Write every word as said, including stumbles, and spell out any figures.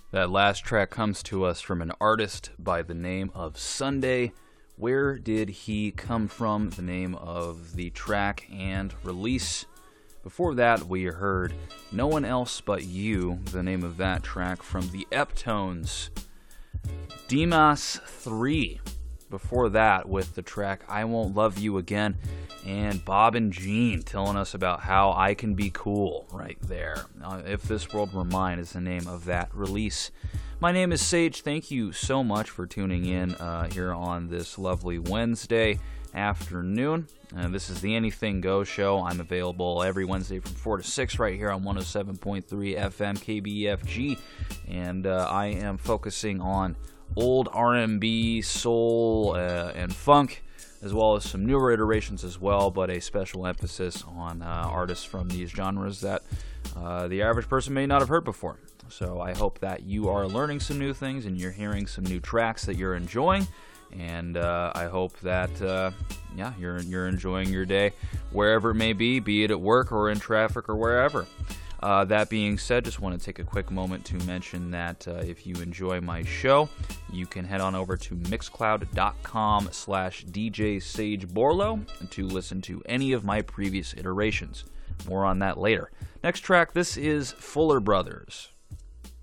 That last track comes to us from an artist by the name of Sunday. Where did he come from? The name of the track and release. Before that, we heard No One Else But You, the name of that track from the Eptones. Dimas three. Before that, with the track I Won't Love You Again, and Bob and Jean telling us about how I can be cool right there. Uh, If This World Were Mine is the name of that release. My name is Sage. Thank you so much for tuning in uh, here on this lovely Wednesday afternoon. Uh, this is the Anything Goes show. I'm available every Wednesday from four to six right here on one oh seven point three F M K B F G, and uh, I am focusing on old R and B, soul, uh, and funk, as well as some newer iterations as well, but a special emphasis on uh, artists from these genres that uh, the average person may not have heard before. So I hope that you are learning some new things and you're hearing some new tracks that you're enjoying, and uh, I hope that uh, yeah, you're you're enjoying your day wherever it may be, be it at work or in traffic or wherever. Uh, that being said, just want to take a quick moment to mention that uh, if you enjoy my show, you can head on over to mixcloud.com slash DJ Sage Borlo to listen to any of my previous iterations. More on that later. Next track, this is Fuller Brothers.